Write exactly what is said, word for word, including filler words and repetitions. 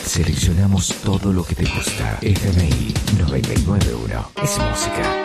Seleccionamos todo lo que te gusta. F M I noventa y nueve punto uno es música.